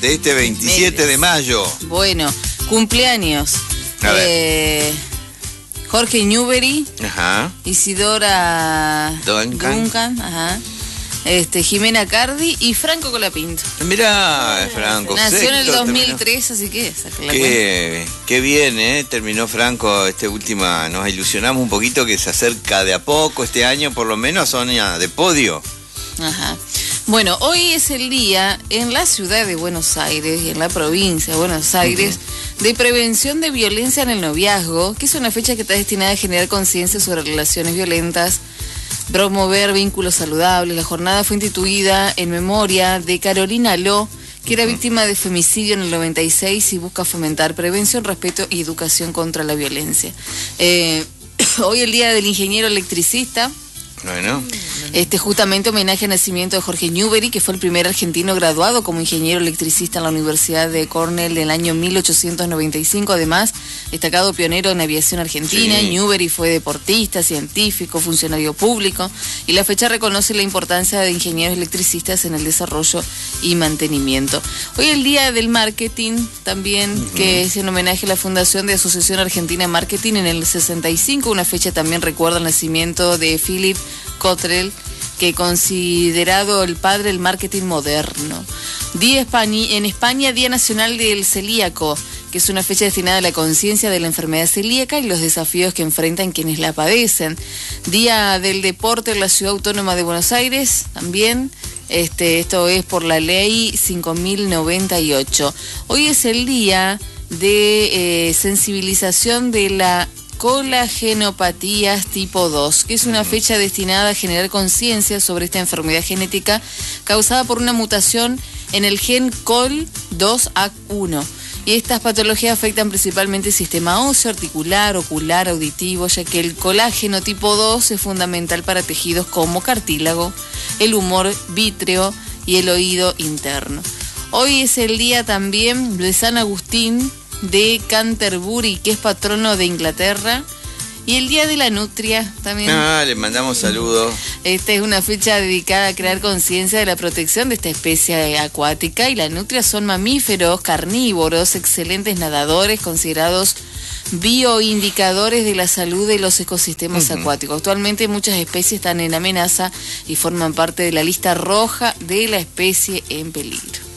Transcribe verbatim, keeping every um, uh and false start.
de este veintisiete de mayo. Bueno, cumpleaños. A ver. Eh, Jorge Newbery. Ajá. Isidora Duncan. Duncan, ajá. Este, Jimena Cardi y Franco Colapinto. Mirá, Franco. Nació en el sexto dos mil tres, terminó. así que saca la cuenta. Qué, qué bien, ¿eh? Terminó Franco este última. Nos ilusionamos un poquito que se acerca de a poco este año, por lo menos, a zona de podio. Ajá. Bueno, hoy es el día en la ciudad de Buenos Aires y en la provincia de Buenos Aires uh-huh. de prevención de violencia en el noviazgo, que es una fecha que está destinada a generar conciencia sobre relaciones violentas, promover vínculos saludables. La jornada fue instituida en memoria de Carolina Ló, que era uh-huh. víctima de femicidio en el noventa y seis y busca fomentar prevención, respeto y educación contra la violencia. Eh, hoy el día del ingeniero electricista. Bueno. Este, justamente homenaje al nacimiento de Jorge Newbery, que fue el primer argentino graduado como ingeniero electricista en la Universidad de Cornell del año mil ochocientos noventa y cinco. Además, destacado pionero en aviación argentina. Sí. Newbery fue deportista, científico, funcionario público, y la fecha reconoce la importancia de ingenieros electricistas en el desarrollo y mantenimiento. Hoy el día del marketing también, uh-huh. que es en homenaje a la fundación de Asociación Argentina de Marketing en el sesenta y cinco. Una fecha también recuerda el nacimiento de Philip Cottrell, que considerado el padre del marketing moderno. Día España, en España, Día Nacional del Celíaco, que es una fecha destinada a la conciencia de la enfermedad celíaca y los desafíos que enfrentan quienes la padecen. Día del Deporte en la Ciudad Autónoma de Buenos Aires, también. Este, esto es por la ley cinco mil noventa y ocho. Hoy es el día de eh, sensibilización de la colagenopatías tipo dos, que es una fecha destinada a generar conciencia sobre esta enfermedad genética causada por una mutación en el gen C O L dos A uno. Y estas patologías afectan principalmente el sistema óseo, articular, ocular, auditivo, ya que el colágeno tipo dos es fundamental para tejidos como cartílago, el humor vítreo y el oído interno. Hoy es el día también de San Agustín de Canterbury, que es patrono de Inglaterra, y el Día de la Nutria también. Ah, le mandamos saludos. Esta es una fecha dedicada a crear conciencia de la protección de esta especie acuática, y las nutrias son mamíferos carnívoros, excelentes nadadores, considerados bioindicadores de la salud de los ecosistemas uh-huh. acuáticos. Actualmente muchas especies están en amenaza y forman parte de la lista roja de la especie en peligro.